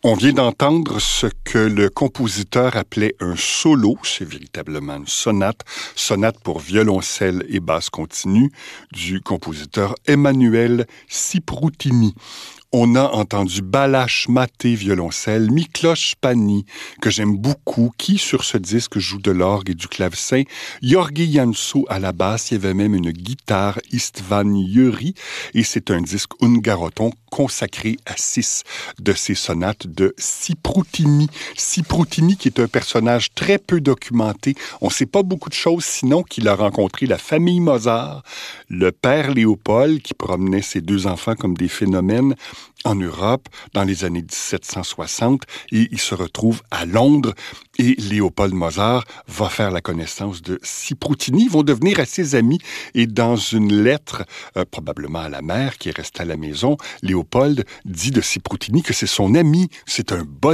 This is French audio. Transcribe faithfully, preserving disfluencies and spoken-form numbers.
On vient d'entendre ce que le compositeur appelait un solo, c'est véritablement une sonate, sonate pour violoncelle et basse continue du compositeur Emanuele Ciproutini. On a entendu Balázs Máté violoncelle, Miklos Pani, que j'aime beaucoup, qui sur ce disque joue de l'orgue et du clavecin, György Jancsó à la basse, il y avait même une guitare István Győri, et c'est un disque hungaroton consacré à six de ces sonates de Ciproutini. Ciproutini qui est un personnage très peu documenté, on ne sait pas beaucoup de choses sinon qu'il a rencontré la famille Mozart, le père Léopold qui promenait ses deux enfants comme des phénomènes en Europe dans les années dix-sept cent soixante et il se retrouve à Londres et Léopold Mozart va faire la connaissance de Ciproutini. Ils vont devenir assez amis et dans une lettre, euh, probablement à la mère qui est restée à la maison, Léopold dit de Ciproutini que c'est son ami, c'est un bon